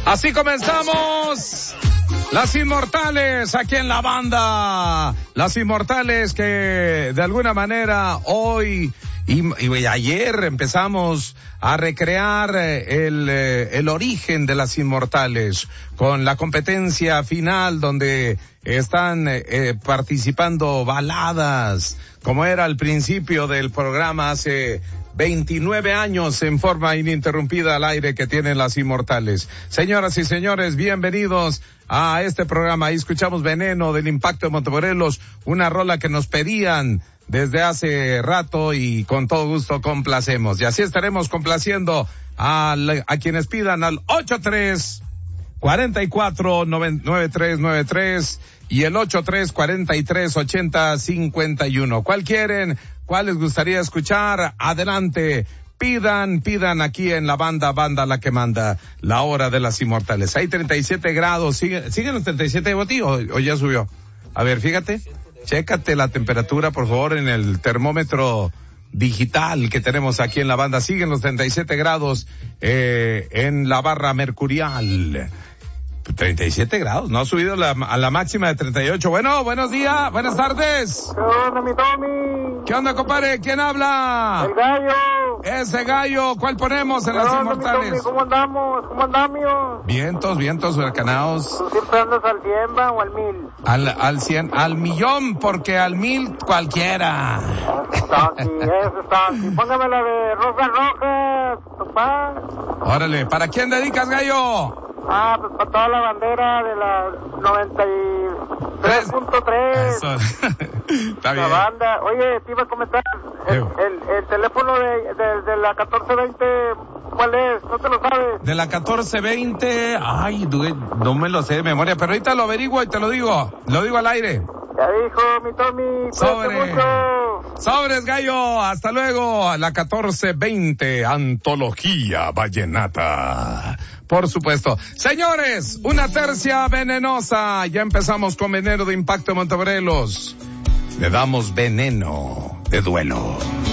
Así comenzamos. Las Inmortales aquí en la banda. Las Inmortales que de alguna manera hoy y ayer empezamos a recrear el origen de las Inmortales con la competencia final donde están participando baladas como era al principio del programa hace 29 años en forma ininterrumpida al aire que tienen las Inmortales. Señoras y señores, bienvenidos a este programa. Ahí escuchamos Veneno del Impacto de Montemorelos, una rola que nos pedían desde hace rato y con todo gusto complacemos. Y así estaremos complaciendo a quienes pidan al 83-44-9393 y el 83-43-80-51. ¿Cuál quieren? ¿Cuál les gustaría escuchar? Adelante. Pidan aquí en la banda la que manda, la hora de las Inmortales. Hay 37 grados, ¿siguen los 37 o ya subió? A ver, fíjate, chécate la temperatura, por favor, en el termómetro digital que tenemos aquí en la banda. Siguen los 37 grados, en la barra mercurial. 37 grados, no ha subido a la máxima de 38. Bueno, buenos días, buenas tardes. ¿Qué onda, mi Tommy? ¿Qué onda, compadre? ¿Quién habla? El Gallo. Ese Gallo, ¿cuál ponemos en las Inmortales? Mi Tommy, ¿cómo andamos? ¿Cómo andamos? Vientos huracanados. ¿Tú siempre andas al 100 o al 1000? Al 100, al millón, porque al 1000 cualquiera. Eso está. Póngame la de Rosas Rojas, papá. Órale, ¿para quién dedicas, Gallo? Pues para toda la bandera de la 93.3. Eso. Está bien. La banda. Oye, te iba a comentar, el teléfono de la 1420, ¿cuál es? ¿No te lo sabes? De la 1420, no me lo sé de memoria, pero ahorita lo averiguo y te lo digo al aire. Ya dijo mi Tommy, cuídate mucho. Sobres, Gallo, hasta luego. A la 1420, Antología Vallenata. Por supuesto. Señores, una tercia venenosa. Ya empezamos con Veneno de Impacto de Montemorelos. Le damos veneno de duelo.